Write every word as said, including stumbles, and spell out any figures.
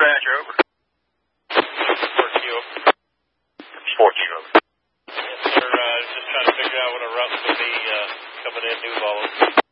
Dispatch, over. four Q. four Q, over. Yes, sir. Uh, just trying to figure out what our route would be uh, coming in New Balls.